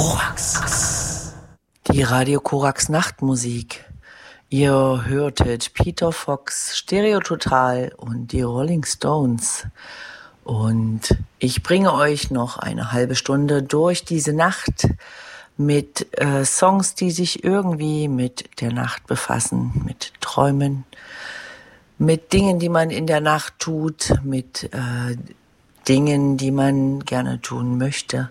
Korax. Die Radio Korax Nachtmusik. Ihr hörtet Peter Fox, Stereo Total und die Rolling Stones. Und ich bringe euch noch eine halbe Stunde durch diese Nacht mit Songs, die sich irgendwie mit der Nacht befassen, mit Träumen, mit Dingen, die man in der Nacht tut, mit Dingen, die man gerne tun möchte,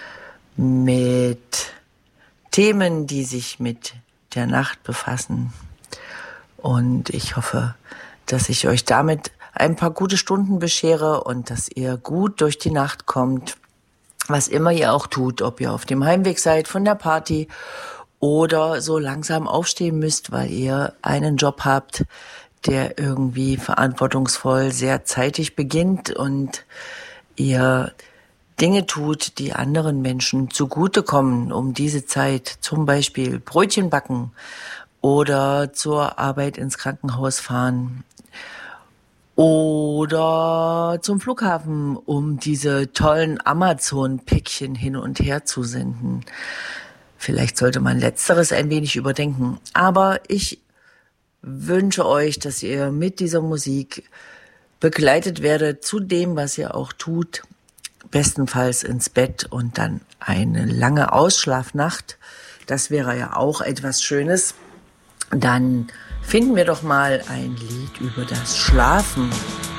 mit Themen, die sich mit der Nacht befassen. Und ich hoffe, dass ich euch damit ein paar gute Stunden beschere und dass ihr gut durch die Nacht kommt, was immer ihr auch tut, ob ihr auf dem Heimweg seid von der Party oder so langsam aufstehen müsst, weil ihr einen Job habt, der irgendwie verantwortungsvoll sehr zeitig beginnt und ihr Dinge tut, die anderen Menschen zugutekommen, um diese Zeit, zum Beispiel Brötchen backen oder zur Arbeit ins Krankenhaus fahren oder zum Flughafen, um diese tollen Amazon-Päckchen hin und her zu senden. Vielleicht sollte man Letzteres ein wenig überdenken, aber ich wünsche euch, dass ihr mit dieser Musik begleitet werdet zu dem, was ihr auch tut, bestenfalls ins Bett und dann eine lange Ausschlafnacht. Das wäre ja auch etwas Schönes. Dann finden wir doch mal ein Lied über das Schlafen.